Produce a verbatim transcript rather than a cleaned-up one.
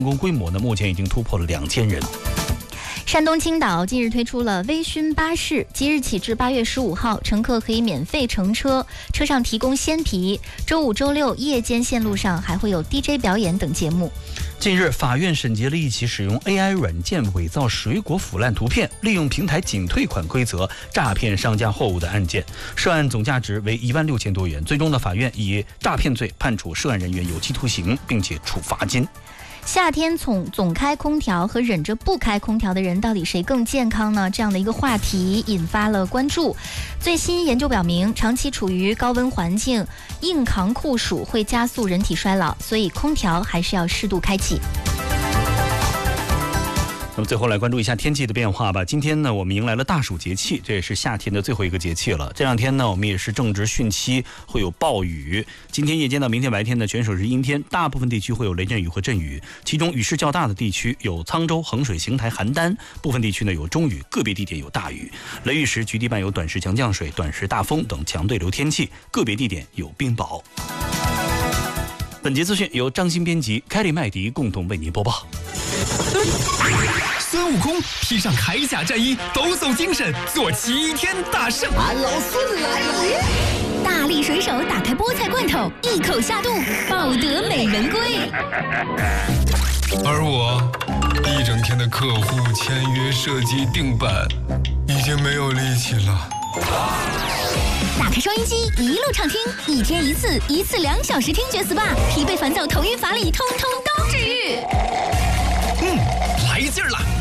工规模呢，目前已经突破了两千人。 山东青岛近日推出了微醺巴士，即日起至八月十五号，乘客可以免费乘车，车上提供鲜啤。周五、周六夜间线路上还会有 D J 表演等节目。 近日，法院审结了一起使用 A I 软件伪造水果腐烂图片，利用平台仅退款规则诈骗商家货物的案件，涉案总价值为一万六千多元。最终的法院以诈骗罪判处涉案人员有期徒刑，并且处罚金。 夏天总总开空调和忍着不开空调的人，到底谁更健康呢？这样的一个话题引发了关注。最新研究表明，长期处于高温环境，硬扛酷暑会加速人体衰老，所以空调还是要适度开启。 那么最后来关注一下天气的变化吧。今天呢，我们迎来了大暑节气，这也是夏天的最后一个节气了。这两天呢，我们也是正值汛期，会有暴雨。今天夜间到明天白天呢，全省是阴天，大部分地区会有雷阵雨和阵雨，其中雨势较大的地区有沧州、衡水、邢台、邯郸，部分地区呢有中雨，个别地点有大雨。雷雨时局地伴有短时强降水、短时大风等强对流天气，个别地点有冰雹。本节资讯由张鑫编辑，凯里麦迪共同为您播报。 孙悟空披上铠甲战衣，抖擞精神，做齐天大圣。 俺老孙来也！ 大力水手打开菠菜罐头，一口下肚，抱得美人归。 而我一整天的客户签约、设计、定版，已经没有力气了。 打开收音机，一路畅听，一天一次，一次两小时听觉 S P A， 疲惫烦躁、头晕乏力，通通都治愈。 嗯，来劲儿了！